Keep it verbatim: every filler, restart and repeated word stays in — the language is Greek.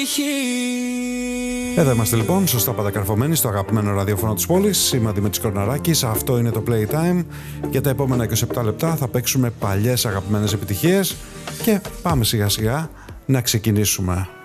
Εδώ είμαστε λοιπόν, σωστά παντακαρφωμένοι στο αγαπημένο ραδιόφωνο της πόλης. Είμαι Δημήτρης Κορναράκης, αυτό είναι το Playtime. Για τα επόμενα είκοσι επτά λεπτά θα παίξουμε παλιές αγαπημένες επιτυχίες και πάμε σιγά σιγά να ξεκινήσουμε.